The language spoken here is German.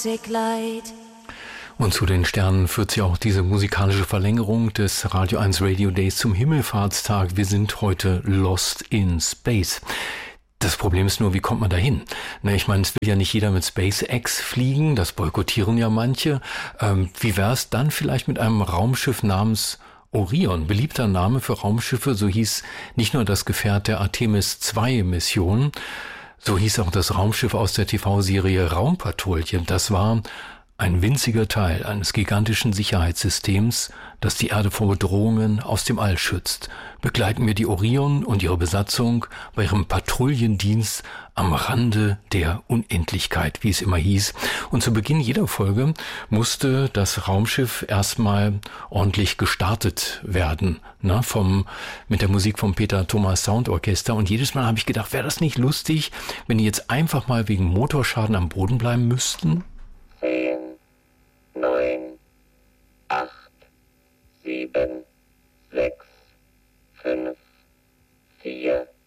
Und zu den Sternen führt sie auch diese musikalische Verlängerung des Radio 1 Radio Days zum Himmelfahrtstag. Wir sind heute lost in space. Das Problem ist nur, wie kommt man da hin? Ich meine, es will ja nicht jeder mit SpaceX fliegen, das boykottieren ja manche. Wie wäre es dann vielleicht mit einem Raumschiff namens Orion? Beliebter Name für Raumschiffe, so hieß nicht nur das Gefährt der Artemis-II-Mission, so hieß auch das Raumschiff aus der TV-Serie Raumpatrouille. Das war ein winziger Teil eines gigantischen Sicherheitssystems, das die Erde vor Bedrohungen aus dem All schützt. Begleiten wir die Orion und ihre Besatzung bei ihrem Patrouillendienst am Rande der Unendlichkeit, wie es immer hieß. Und zu Beginn jeder Folge musste das Raumschiff erstmal ordentlich gestartet werden, mit der Musik vom Peter Thomas Sound Orchester. Und jedes Mal habe ich gedacht, wäre das nicht lustig, wenn die jetzt einfach mal wegen Motorschaden am Boden bleiben müssten? 10, 9, 8, 7, 6, 5, 4,